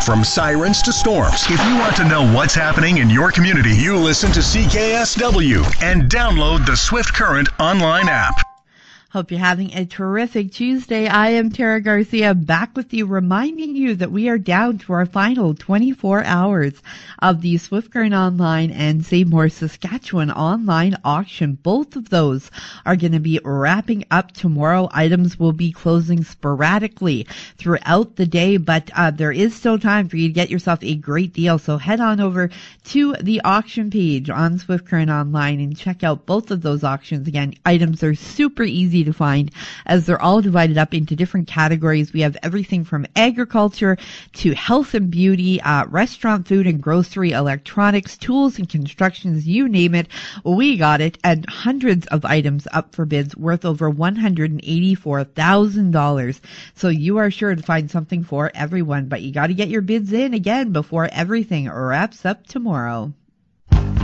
From sirens to storms, if you want to know what's happening in your community, you listen to CKSW and download the Swift Current online app. Hope you're having a terrific Tuesday. I am Tara Garcia, back with you, reminding you that we are down to our final 24 hours of the Swift Current Online and Save More Saskatchewan online auction. Both of those are going to be wrapping up tomorrow. Items will be closing sporadically throughout the day, but there is still time for you to get yourself a great deal. So head on over to the auction page on Swift Current Online and check out both of those auctions. Again, items are super easy to find as they're all divided up into different categories. We have everything from agriculture to health and beauty, restaurant, food and grocery, electronics, tools and constructions, you name it, we got it, and hundreds of items up for bids worth over $184,000. So you are sure to find something for everyone, but you got to get your bids in again before everything wraps up tomorrow.